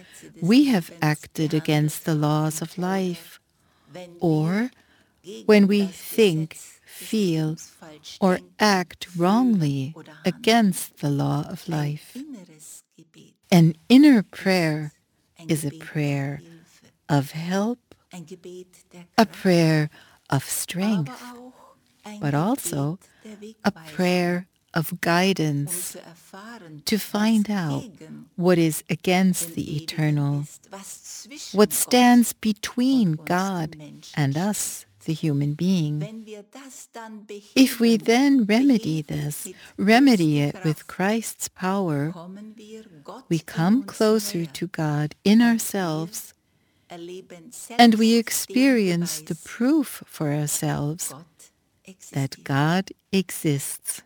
we have acted against the laws of life, or when we think, feel, or act wrongly against the law of life. An inner prayer is a prayer of help, a prayer of strength, but also a prayer of guidance to find out what is against the eternal, what stands between God and us, the human being. If we then remedy it with Christ's power, we come closer to God in ourselves, and we experience the proof for ourselves that God exists.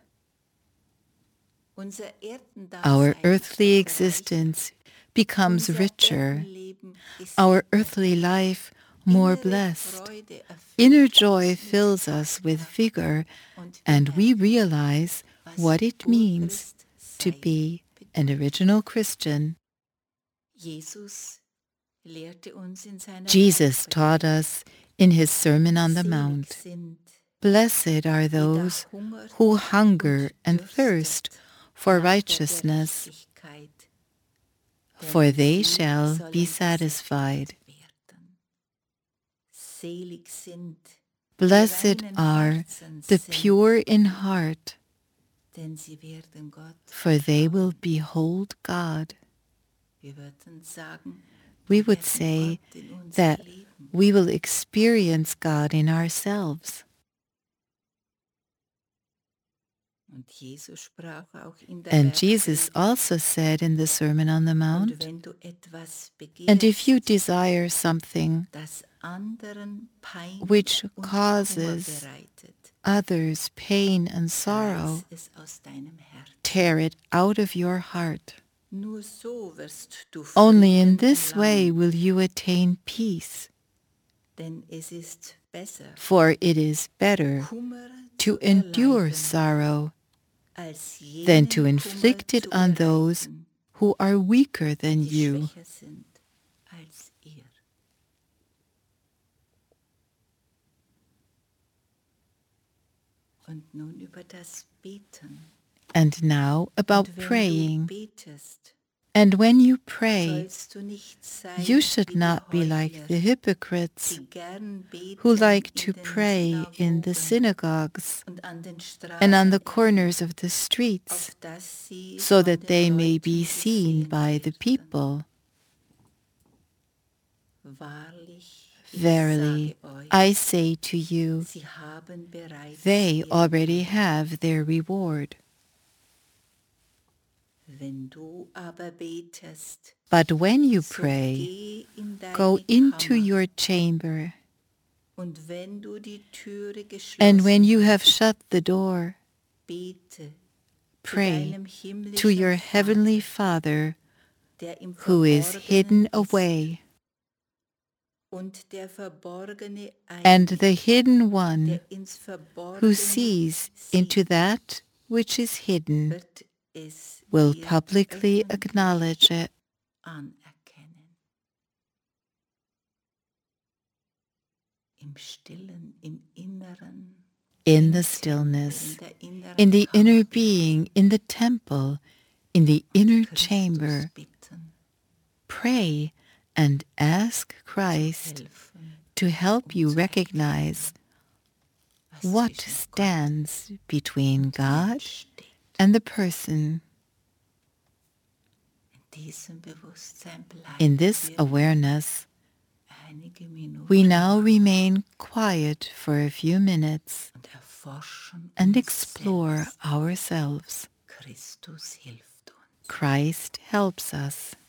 Our earthly existence becomes richer, our earthly life more blessed. Inner joy fills us with vigor, and we realize what it means to be an original Christian. Jesus taught us in his Sermon on the Mount, "Blessed are those who hunger and thirst for righteousness, for they shall be satisfied. Blessed are the pure in heart, for they will behold God." We would say that we will experience God in ourselves. And Jesus also said in the Sermon on the Mount, "And if you desire something which causes others pain and sorrow, tear it out of your heart. Only in this way will you attain peace. For it is better to endure sorrow than to inflict it on those who are weaker than you." And now about praying. And when you pray, you should not be like the hypocrites who like to pray in the synagogues and on the corners of the streets, so that they may be seen by the people. Verily, I say to you, they already have their reward. But when you pray, go into your chamber, and when you have shut the door, pray to your heavenly Father who is hidden away, and the hidden one who sees into that which is hidden will publicly acknowledge it. In the stillness, in the inner being, in the temple, in the inner chamber, pray and ask Christ to help you recognize what stands between God and the person. In this awareness, we now remain quiet for a few minutes and explore ourselves. Christ helps us.